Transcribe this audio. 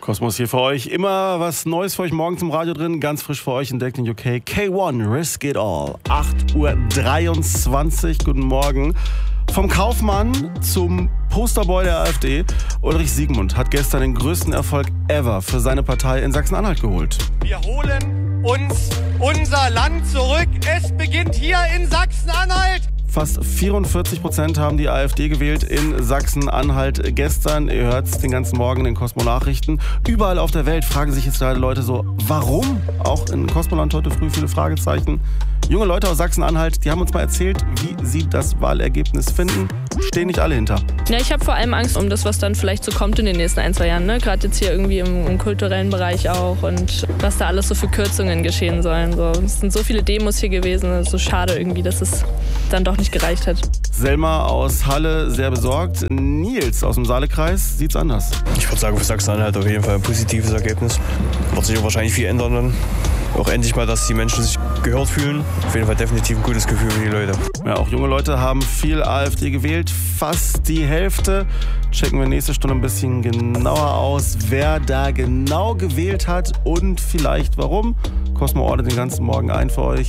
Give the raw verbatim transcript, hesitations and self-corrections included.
Kosmos hier für euch. Immer was Neues für euch morgens im Radio drin. Ganz frisch für euch entdeckt in U K. K eins, Risk It All. acht Uhr dreiundzwanzig. Guten Morgen. Vom Kaufmann zum Posterboy der AfD. Ulrich Siegmund hat gestern den größten Erfolg ever für seine Partei in Sachsen-Anhalt geholt. Wir holen uns unser Land zurück. Es beginnt hier in Sachsen-Anhalt. Fast vierundvierzig Prozent haben die AfD gewählt in Sachsen-Anhalt gestern. Ihr hört es den ganzen Morgen in den Cosmo-Nachrichten. Überall auf der Welt fragen sich jetzt gerade Leute so, warum? Auch in Cosmoland heute früh viele Fragezeichen. Junge Leute aus Sachsen-Anhalt, die haben uns mal erzählt, wie sie das Wahlergebnis finden. Stehen nicht alle hinter. Ja, ich habe vor allem Angst um das, was dann vielleicht so kommt in den nächsten ein, zwei Jahren. Ne? Gerade jetzt hier irgendwie im, im kulturellen Bereich auch und was da alles so für Kürzungen geschehen sollen. So, es sind so viele Demos hier gewesen. Es ist so schade irgendwie, dass es dann doch nicht gereicht hat. Selma aus Halle sehr besorgt. Nils aus dem Saalekreis sieht's anders. Ich würde sagen, für Sachsen-Anhalt auf jeden Fall ein positives Ergebnis. Wird sich auch wahrscheinlich viel ändern dann. Auch endlich mal, dass die Menschen sich gehört fühlen. Auf jeden Fall definitiv ein gutes Gefühl für die Leute. Ja, auch junge Leute haben viel AfD gewählt. Fast die Hälfte. Checken wir nächste Stunde ein bisschen genauer aus, wer da genau gewählt hat und vielleicht warum. Cosmo ordnet den ganzen Morgen ein für euch.